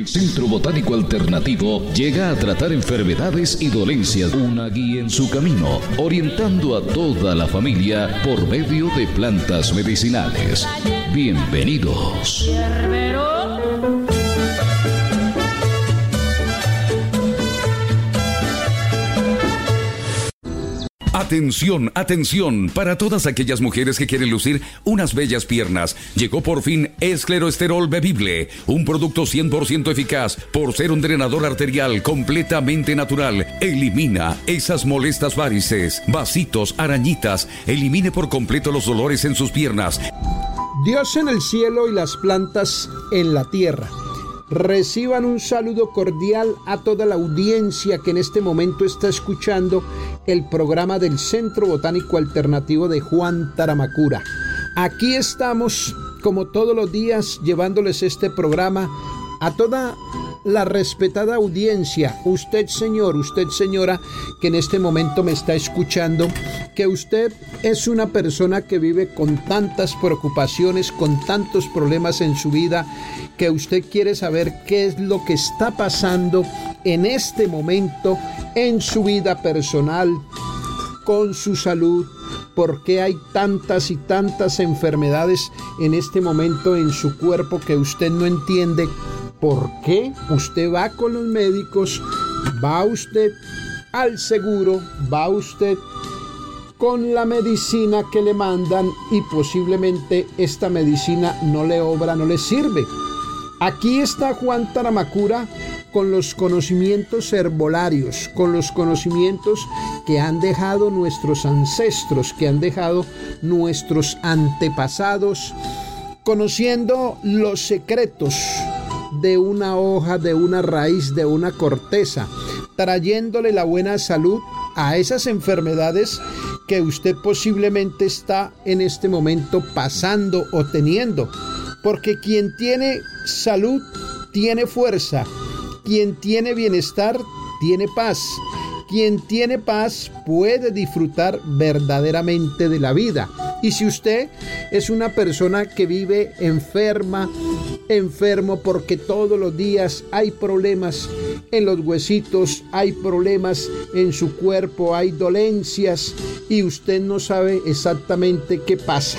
El Centro Botánico Alternativo llega a tratar enfermedades y dolencias, una guía en su camino, orientando a toda la familia por medio de plantas medicinales. Bienvenidos. Atención, atención, para todas aquellas mujeres que quieren lucir unas bellas piernas. Llegó por fin Escleroesterol Bebible, un producto 100% eficaz por ser un drenador arterial completamente natural. Elimina esas molestas varices, vasitos, arañitas. Elimine por completo los dolores en sus piernas. Dios en el cielo y las plantas en la tierra. Reciban un saludo cordial a toda la audiencia que en este momento está escuchando el programa del Centro Botánico Alternativo de Juan Taramacura. Aquí estamos, como todos los días, llevándoles este programa a toda la respetada audiencia, usted señor, usted señora, que en este momento me está escuchando, que usted es una persona que vive con tantas preocupaciones, con tantos problemas en su vida, que usted quiere saber qué es lo que está pasando en este momento en su vida personal, con su salud, por qué hay tantas y tantas enfermedades en este momento en su cuerpo que usted no entiende. ¿Por qué usted va con los médicos, va usted al seguro, va usted con la medicina que le mandan y posiblemente esta medicina no le obra, no le sirve? Aquí está Juan Taramacura con los conocimientos herbolarios, con los conocimientos que han dejado nuestros ancestros, que han dejado nuestros antepasados, conociendo los secretos de una hoja, de una raíz, de una corteza, trayéndole la buena salud a esas enfermedades que usted posiblemente está en este momento pasando o teniendo. Porque quien tiene salud, tiene fuerza. Quien tiene bienestar, tiene paz. Quien tiene paz puede disfrutar verdaderamente de la vida. Y si usted es una persona que vive enfermo porque todos los días hay problemas en los huesitos, hay problemas en su cuerpo, hay dolencias y usted no sabe exactamente qué pasa.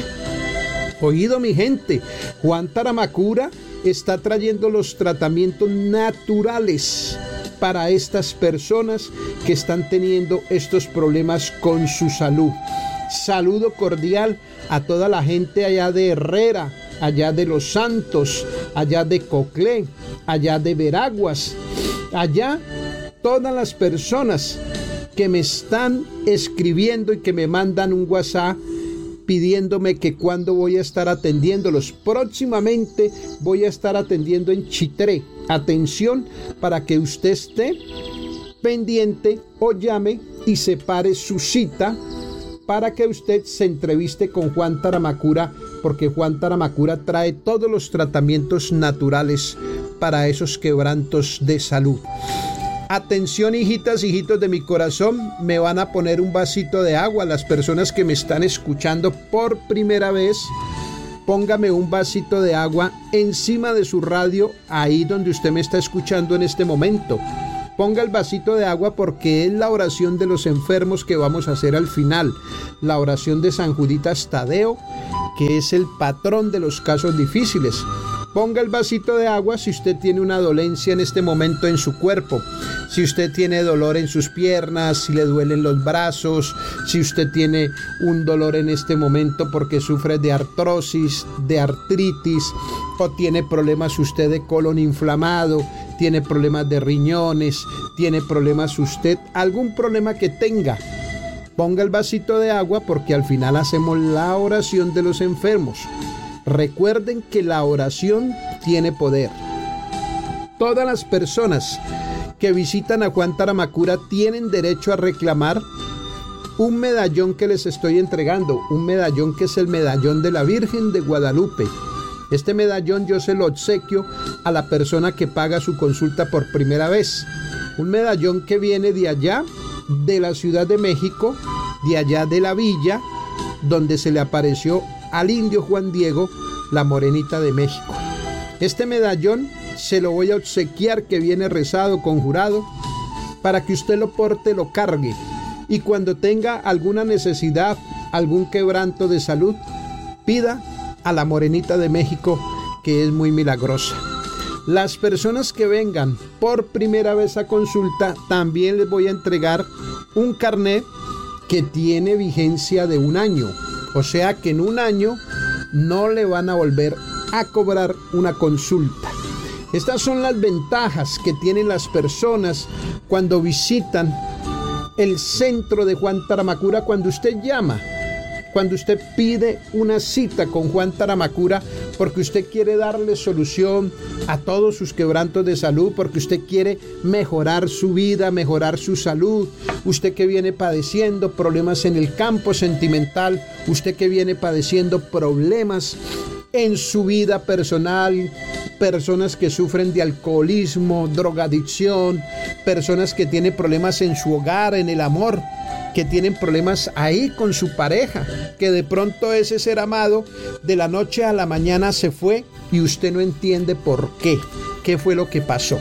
Oído mi gente, Juan Taramacura está trayendo los tratamientos naturales para estas personas que están teniendo estos problemas con su salud. Saludo cordial a toda la gente allá de Herrera, allá de Los Santos, allá de Coclé, allá de Veraguas, allá todas las personas que me están escribiendo y que me mandan un WhatsApp pidiéndome que cuándo voy a estar atendiéndolos. Próximamente voy a estar atendiendo en Chitré. Atención para que usted esté pendiente o llame y separe su cita para que usted se entreviste con Juan Taramacura, porque Juan Taramacura trae todos los tratamientos naturales para esos quebrantos de salud. Atención, hijitas, hijitos de mi corazón, me van a poner un vasito de agua. Las personas que me están escuchando por primera vez, póngame un vasito de agua encima de su radio, ahí donde usted me está escuchando en este momento. Ponga el vasito de agua porque es la oración de los enfermos que vamos a hacer al final. La oración de San Juditas Tadeo, que es el patrón de los casos difíciles. Ponga el vasito de agua si usted tiene una dolencia en este momento en su cuerpo. Si usted tiene dolor en sus piernas, si le duelen los brazos, si usted tiene un dolor en este momento porque sufre de artrosis, de artritis, o tiene problemas usted de colon inflamado, tiene problemas de riñones, tiene problemas usted, algún problema que tenga. Ponga el vasito de agua porque al final hacemos la oración de los enfermos. Recuerden que la oración tiene poder. Todas las personas que visitan a Juan Taramacura tienen derecho a reclamar un medallón que les estoy entregando, un medallón que es el medallón de la Virgen de Guadalupe. Este medallón yo se lo obsequio a la persona que paga su consulta por primera vez. Un medallón que viene de allá, de la Ciudad de México, de allá de la villa, donde se le apareció al indio Juan Diego, la morenita de México. Este medallón se lo voy a obsequiar, que viene rezado, conjurado, para que usted lo porte, lo cargue. Y cuando tenga alguna necesidad, algún quebranto de salud, pida a la Morenita de México, que es muy milagrosa. Las personas que vengan por primera vez a consulta, también les voy a entregar un carnet que tiene vigencia de 1 año. O sea que en 1 año no le van a volver a cobrar una consulta. Estas son las ventajas que tienen las personas cuando visitan el centro de Juan Taramacura, cuando usted llama, cuando usted pide una cita con Juan Taramacura, porque usted quiere darle solución a todos sus quebrantos de salud, porque usted quiere mejorar su vida, mejorar su salud, usted que viene padeciendo problemas en el campo sentimental, usted que viene padeciendo problemas en su vida personal, personas que sufren de alcoholismo, drogadicción, personas que tienen problemas en su hogar, en el amor, que tienen problemas ahí con su pareja, que de pronto ese ser amado de la noche a la mañana se fue y usted no entiende por qué fue lo que pasó.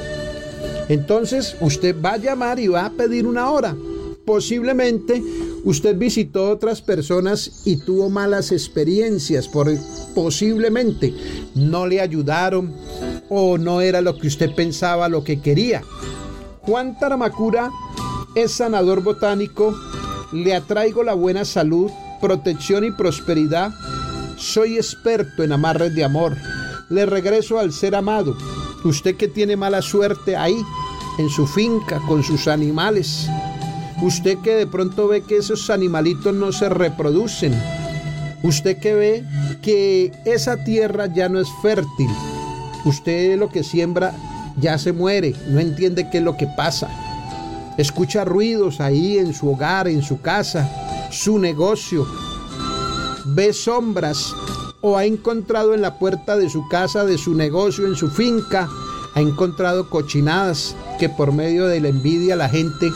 Entonces usted va a llamar y va a pedir una hora. Posiblemente usted visitó otras personas y tuvo malas experiencias, posiblemente no le ayudaron o no era lo que usted pensaba, lo que quería. Juan Taramacura es sanador botánico, le atraigo la buena salud, protección y prosperidad. Soy experto en amarres de amor. Le regreso al ser amado. Usted que tiene mala suerte ahí, en su finca, con sus animales. Usted que de pronto ve que esos animalitos no se reproducen. Usted que ve que esa tierra ya no es fértil. Usted lo que siembra ya se muere, no entiende qué es lo que pasa. Escucha ruidos ahí en su hogar, en su casa, su negocio. Ve sombras o ha encontrado en la puerta de su casa, de su negocio, en su finca, ha encontrado cochinadas que por medio de la envidia la gente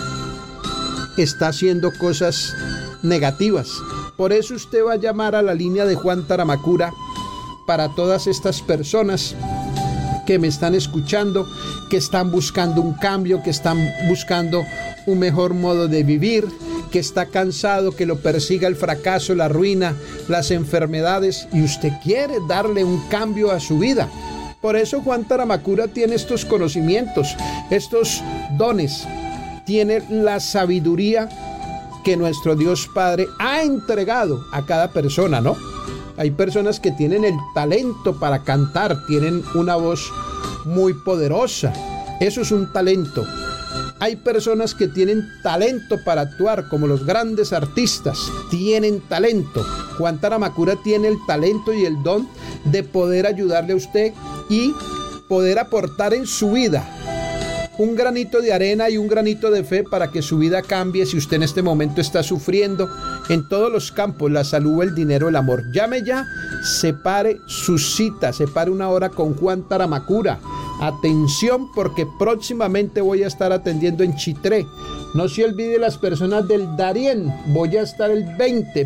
está haciendo cosas negativas. Por eso usted va a llamar a la línea de Juan Taramacura para todas estas personas que me están escuchando, que están buscando un cambio, que están buscando un mejor modo de vivir, que está cansado, que lo persiga el fracaso, la ruina, las enfermedades, y usted quiere darle un cambio a su vida. Por eso Juan Taramacura tiene estos conocimientos, estos dones, tiene la sabiduría que nuestro Dios Padre ha entregado a cada persona, ¿no? Hay personas que tienen el talento para cantar, tienen una voz muy poderosa. Eso es un talento. Hay personas que tienen talento para actuar, como los grandes artistas, tienen talento. Juan Taramacura tiene el talento y el don de poder ayudarle a usted y poder aportar en su vida un granito de arena y un granito de fe para que su vida cambie si usted en este momento está sufriendo en todos los campos, la salud, el dinero, el amor. Llame ya, separe su cita, separe una hora con Juan Taramacura. Atención, porque próximamente voy a estar atendiendo en Chitré. No se olvide las personas del Darién. Voy a estar el 20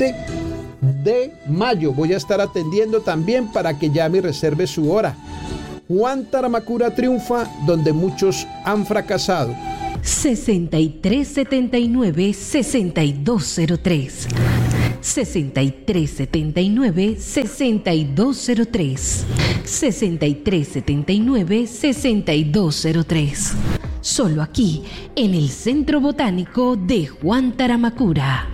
de mayo. Voy a estar atendiendo también para que llame y reserve su hora. Juan Taramacura triunfa donde muchos han fracasado. 6379-6203 6379-6203 6379-6203. Solo aquí, en el Centro Botánico de Juan Taramacura.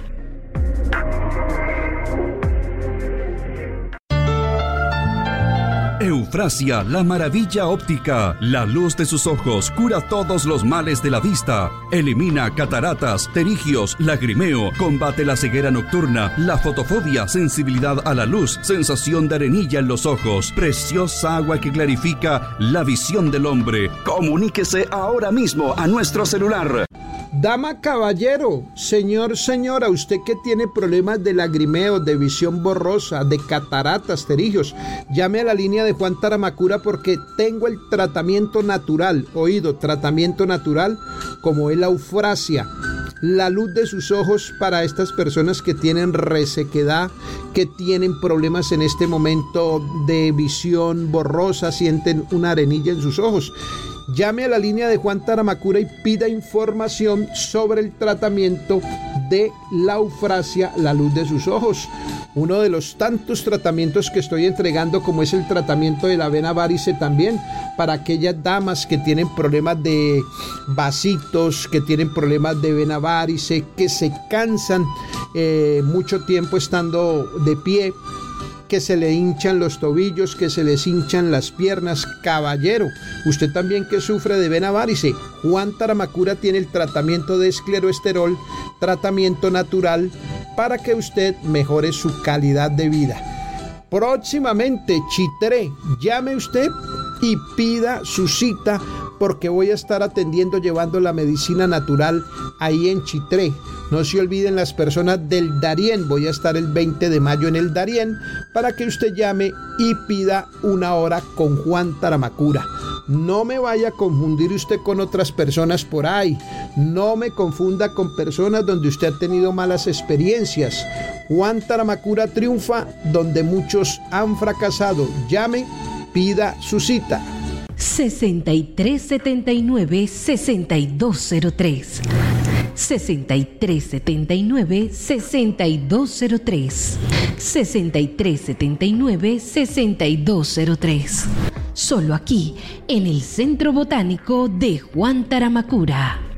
Eufrasia, la maravilla óptica. La luz de sus ojos cura todos los males de la vista. Elimina cataratas, pterigios, lagrimeo. Combate la ceguera nocturna, la fotofobia, sensibilidad a la luz, sensación de arenilla en los ojos. Preciosa agua que clarifica la visión del hombre. Comuníquese ahora mismo a nuestro celular. Dama, caballero, señor, señora, usted que tiene problemas de lagrimeo, de visión borrosa, de cataratas, pterigios, llame a la línea de Juan Taramacura porque tengo el tratamiento natural, tratamiento natural como es la eufrasia. la luz de sus ojos para estas personas que tienen resequedad, que tienen problemas en este momento de visión borrosa, sienten una arenilla en sus ojos. Llame a la línea de Juan Taramacura y pida información sobre el tratamiento de la eufrasia, la luz de sus ojos. Uno de los tantos tratamientos que estoy entregando, como es el tratamiento de la vena varice también, para aquellas damas que tienen problemas de vasitos, que tienen problemas de vena varice, que se cansan mucho tiempo estando de pie, que se le hinchan los tobillos, que se les hinchan las piernas. Caballero, usted también que sufre de vena varice, Juan Taramacura tiene el tratamiento de escleroesterol, tratamiento natural para que usted mejore su calidad de vida. Próximamente, Chitré, llame usted y pida su cita, porque voy a estar atendiendo, llevando la medicina natural ahí en Chitré. No se olviden las personas del Darién, voy a estar el 20 de mayo en el Darién para que usted llame y pida una hora con Juan Taramacura. No me vaya a confundir usted con otras personas por ahí, no me confunda con personas donde usted ha tenido malas experiencias. Juan Taramacura triunfa donde muchos han fracasado. Llame, pida su cita. 6379-6203 6379-6203 6379-6203. Solo aquí, en el Centro Botánico de Juan Taramacura.